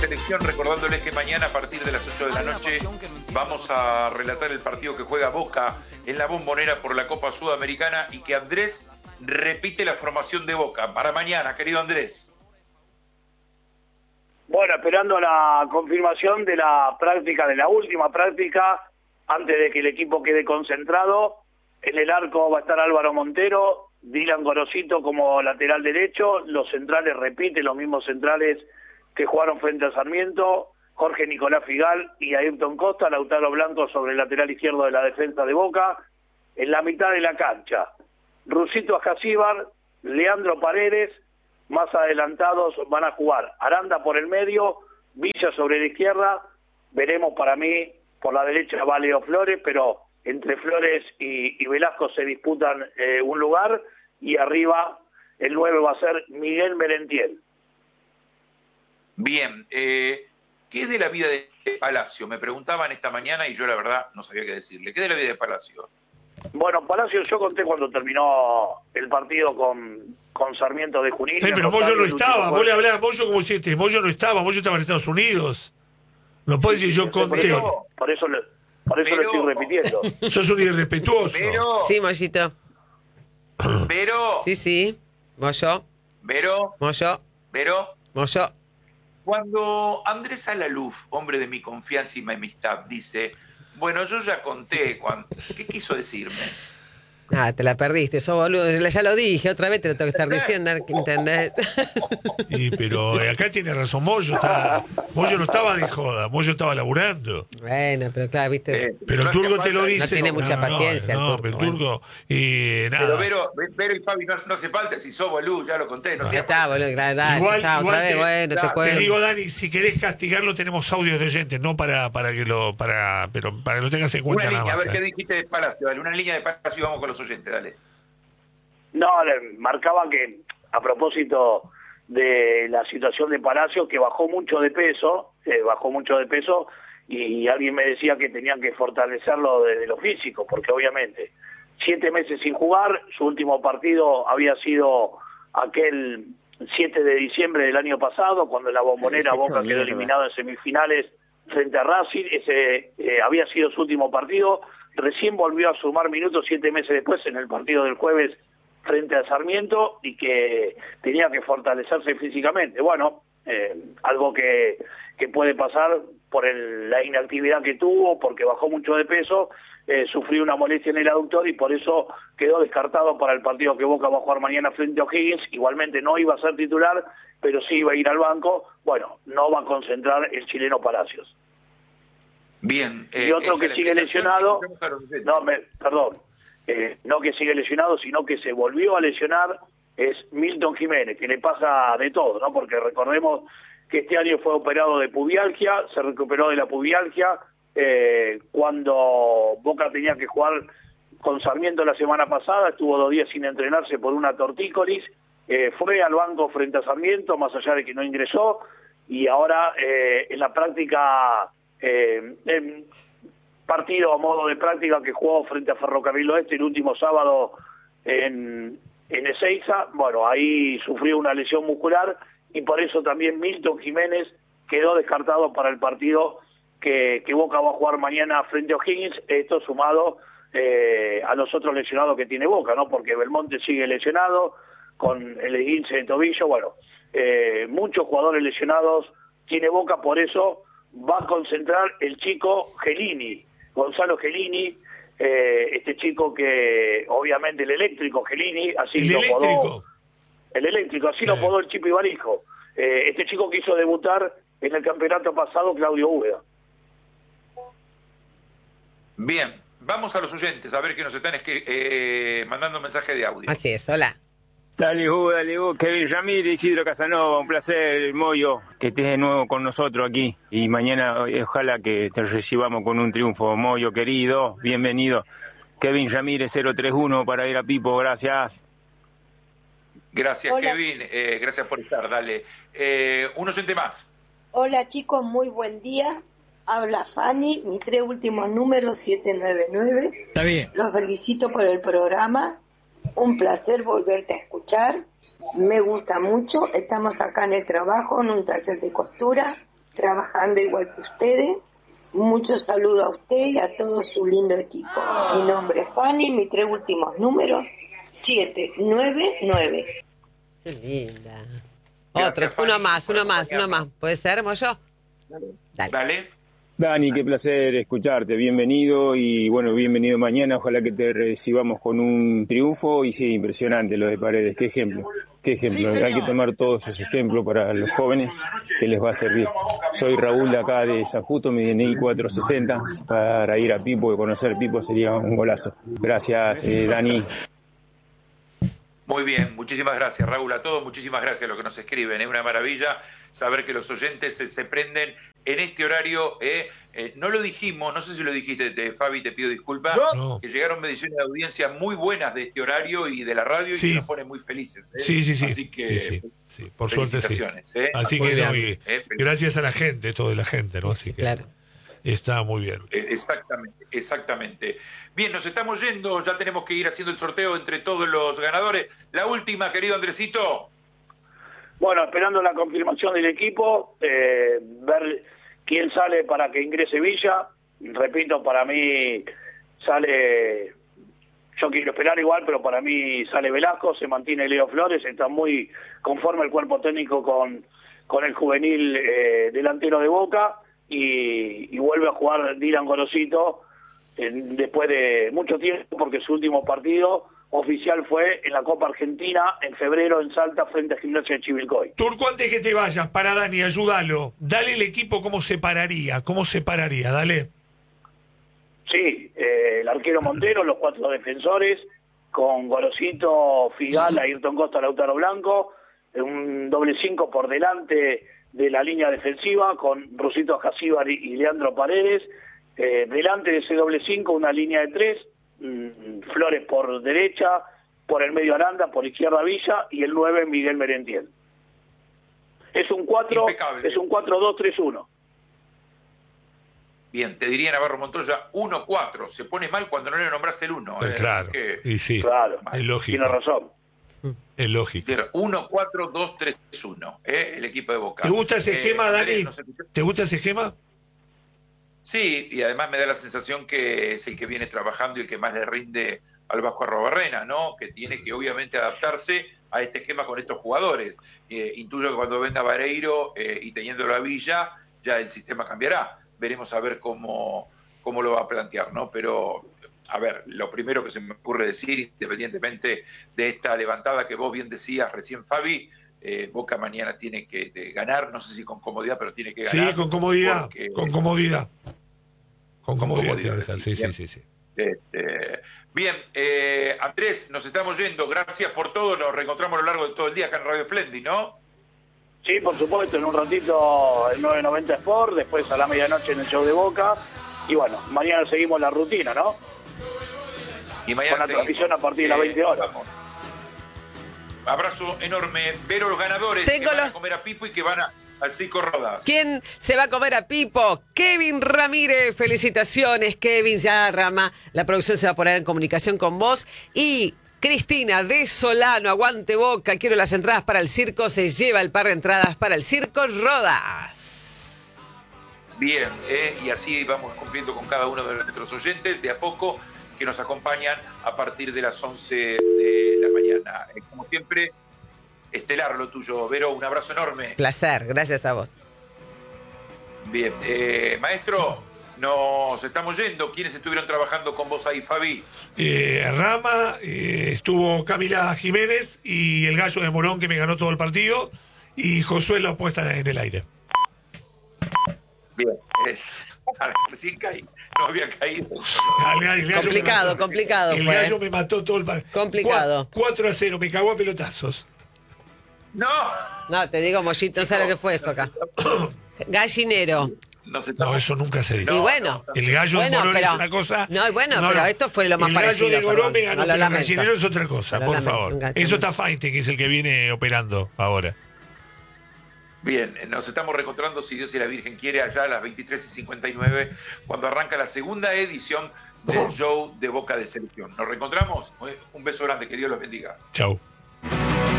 selección, recordándoles que mañana a partir de las 8 de la noche vamos a relatar el partido que juega Boca en la Bombonera por la Copa Sudamericana y que Andrés repite la formación de Boca para mañana, querido Andrés. Bueno, esperando la confirmación de la práctica, de la última práctica, antes de que el equipo quede concentrado. En el arco va a estar Álvaro Montero, Dylan Gorosito como lateral derecho, los centrales repiten, los mismos centrales que jugaron frente a Sarmiento, Jorge Nicolás Figal y Ayrton Costa, Lautaro Blanco sobre el lateral izquierdo de la defensa de Boca. En la mitad de la cancha, Rusito Ascasíbar, Leandro Paredes, más adelantados van a jugar Aranda por el medio, Villa sobre la izquierda, veremos, para mí por la derecha va Leo Flores, pero entre Flores y Velasco se disputan un lugar, y arriba el 9 va a ser Miguel Merentiel. Bien, ¿qué es de la vida de Palacio? Me preguntaban esta mañana y yo la verdad no sabía qué decirle. ¿Qué es de la vida de Palacio? Bueno, Palacio, yo conté cuando terminó el partido con Sarmiento de Junín. Sí, pero Moyo no estaba, vos le hablás a Moyo como si Moyo no estaba, Moyo estaba en Estados Unidos. No puedes decir yo conté. Por eso lo estoy repitiendo. Sos un irrespetuoso. Sí, Mollito. Pero. Sí. Moyo. Pero. Moyo. Cuando Andrés Alaluf, hombre de mi confianza y mi amistad, dice, bueno, yo ya conté, ¿qué quiso decirme? Ah, te la perdiste, sos boludo. Ya lo dije, otra vez te lo tengo que estar diciendo, ¿entendés? Pero acá tiene razón Moyo. Moyo no estaba de joda, Moyo estaba laburando. Bueno, pero claro, viste. Pero el Turco te lo dice. No tiene mucha paciencia. No, pero el Turco. Y nada. Pero Vero y Fabi no hace falta, si sos boludo, ya lo conté. No ya está, boludo, claro, igual, está, otra vez, bueno, te cuento. Te digo, Dani, si querés castigarlo, tenemos audios de oyentes, no para que lo tengas en cuenta. Una línea, nada más, a ver qué dijiste de Palacio, dale, una línea de Palacio y vamos con los oyentes, dale. No, marcaba que a propósito de la situación de Palacio, que bajó mucho de peso, y alguien me decía que tenían que fortalecerlo desde lo físico, porque obviamente 7 meses sin jugar, su último partido había sido aquel 7 de diciembre del año pasado, cuando en la Bombonera Boca quedó eliminado en semifinales frente a Racing. Ese había sido su último partido, recién volvió a sumar minutos 7 meses después en el partido del jueves frente a Sarmiento, y que tenía que fortalecerse físicamente. Bueno, algo que puede pasar por la inactividad que tuvo, porque bajó mucho de peso, sufrió una molestia en el aductor y por eso quedó descartado para el partido que Boca va a jugar mañana frente a O'Higgins. Igualmente no iba a ser titular, pero sí iba a ir al banco. Bueno, no va a concentrar el chileno Palacios. Bien. Y otro que sigue lesionado, no que sigue lesionado, sino que se volvió a lesionar, es Milton Jiménez, que le pasa de todo, ¿no? Porque recordemos que este año fue operado de pubialgia, se recuperó de la pubialgia, cuando Boca tenía que jugar con Sarmiento la semana pasada, estuvo 2 días sin entrenarse por una tortícolis, fue al banco frente a Sarmiento, más allá de que no ingresó, y ahora en la práctica, partido a modo de práctica que jugó frente a Ferrocarril Oeste el último sábado en Ezeiza, bueno, ahí sufrió una lesión muscular, y por eso también Milton Jiménez quedó descartado para el partido que Boca va a jugar mañana frente a O'Higgins. Esto sumado a los otros lesionados que tiene Boca, ¿no? Porque Belmonte sigue lesionado con el esguince de tobillo. Bueno, muchos jugadores lesionados tiene Boca, por eso va a concentrar el chico Gelini, Gonzalo Gelini, este chico que obviamente el eléctrico Gelini, así lo apodó. El eléctrico, así lo apodó el Chipo Ibarijo. Este chico que hizo debutar en el campeonato pasado, Claudio Úbeda. Bien, vamos a los oyentes, a ver que nos están mandando un mensaje de audio. Así es, hola. Dale vos, Kevin Ramírez, Isidro Casanova, un placer, Moyo, que estés de nuevo con nosotros aquí. Y mañana ojalá que te recibamos con un triunfo, Moyo querido, bienvenido. Kevin Ramírez 031 para ir a Pipo, gracias. Gracias, Hola. Kevin, gracias por estar, dale. Un oyente más. Hola chicos, muy buen día. Habla Fanny, mis 3 últimos números, 799. Está bien. Los felicito por el programa. Un placer volverte a escuchar. Me gusta mucho. Estamos acá en el trabajo, en un taller de costura. trabajando igual que ustedes. Muchos saludos a usted y a todo su lindo equipo. Mi nombre es Fanny, mis 3 últimos números, 799. Qué linda. Gracias, Otro, uno Fanny, más. ¿Puede ser, Moyo? Dale. Dani, qué placer escucharte, bienvenido y bueno, bienvenido mañana, ojalá que te recibamos con un triunfo y sí, impresionante lo de Paredes, qué ejemplo, sí, hay que tomar todos esos ejemplos para los jóvenes que les va a servir. Soy Raúl de acá de San Justo, mi DNI 460, para ir a Pipo y conocer Pipo sería un golazo. Gracias, Dani. Muy bien, muchísimas gracias, Raúl, a todos, muchísimas gracias a los que nos escriben, es una maravilla saber que los oyentes se prenden en este horario. No lo dijimos, no sé si lo dijiste, Fabi, te pido disculpas, No. que llegaron mediciones de audiencia muy buenas de este horario y de la radio Sí. y que nos ponen muy felices. Sí. Así que, Sí, por suerte sí. felicitaciones. Así que no, y gracias a la gente, toda la gente, ¿no? Así que Claro. está muy bien. Exactamente. Bien, nos estamos yendo, ya tenemos que ir haciendo el sorteo entre todos los ganadores. La última, querido Andresito. Bueno, esperando la confirmación del equipo, ver quién sale para que ingrese Villa. Repito, para mí sale, yo quiero esperar igual, pero para mí sale Velasco, se mantiene Leo Flores, está muy conforme el cuerpo técnico con el juvenil delantero de Boca y vuelve a jugar Dylan Gorosito después de mucho tiempo, porque su último partido oficial fue en la Copa Argentina en febrero en Salta frente a Gimnasia de Chivilcoy. Turco, antes que te vayas, para Dani, ayúdalo. Dale el equipo cómo separaría, dale. Sí, el arquero Montero, los 4 defensores, con Gorosito, Figal, Ayrton Costa, Lautaro Blanco, un doble 5 por delante de la línea defensiva, con Rusito Jasíbar y Leandro Paredes, delante de ese doble 5 una línea de 3, Flores por derecha, por el medio Aranda, por izquierda Villa y el 9 Miguel Merentiel. Es un 4-2-3-1. Bien, te diría Navarro Montoya 1-4. Se pone mal cuando no le nombras el 1. Claro, y sí, Claro, es lógico. tiene razón. Es lógico. 1-4-2-3-1, el equipo de Boca. ¿Te gusta ese esquema, Andrés, Dani? ¿Te gusta ese esquema? Sí, y además me da la sensación que es el que viene trabajando y el que más le rinde al Vasco Arrobarrena, ¿no? Que tiene que obviamente adaptarse a este esquema con estos jugadores. Intuyo que cuando venga Vareiro y teniendo la Villa, ya el sistema cambiará. Veremos a ver cómo lo va a plantear, ¿no? Pero, a ver, lo primero que se me ocurre decir, independientemente de esta levantada que vos bien decías recién, Fabi, Boca mañana tiene que ganar, no sé si con comodidad, pero tiene que ganar. Sí, con comodidad, porque, con comodidad. Con comodidad tiene que ser, sí. Sí. Bien, Andrés, nos estamos yendo, gracias por todo, nos reencontramos a lo largo de todo el día acá en Radio Splendid, ¿no? Sí, por supuesto, en un ratito el 990 Sport, después a la medianoche en el show de Boca, y bueno, mañana seguimos la rutina, ¿no? Y mañana con la transmisión a partir de las 20 horas. Vamos. Abrazo enorme. Vero, los ganadores que van a comer a Pipo y que van al Circo Rodas. ¿Quién se va a comer a Pipo? Kevin Ramírez. Felicitaciones, Kevin. Ya, Rama, la producción se va a poner en comunicación con vos. Y Cristina de Solano, aguante Boca. Quiero las entradas para el circo. Se lleva el par de entradas para el Circo Rodas. Bien, y así vamos cumpliendo con cada uno de nuestros oyentes de a poco que nos acompañan a partir de las 11 de la mañana. Como siempre, estelar lo tuyo, Vero, un abrazo enorme. Placer, gracias a vos. Bien, maestro, nos estamos yendo. ¿Quiénes estuvieron trabajando con vos ahí, Fabi? Rama, estuvo Camila Jiménez y el Gallo de Morón, que me ganó todo el partido, y Josué la puesta en el aire. Bien, recién caí, no había caído. Complicado el fue. El Gallo me mató todo el partido. Complicado. 4-0, me cagó a pelotazos. No, te digo, Mollito, no sabes lo que fue esto acá. Gallinero. No, eso nunca se dice. Y bueno. El Gallo de Morón es una cosa. No, pero esto fue lo más parecido. El Gallo de Morón me ganó, pero el Gallinero es otra cosa, por favor. Eso está Faite, que es el que viene operando ahora. Bien, nos estamos reencontrando, si Dios y la Virgen quiere, allá a las 23:59, cuando arranca la segunda edición del show de Boca de Selección. ¿Nos reencontramos? Un beso grande, que Dios los bendiga. Chau.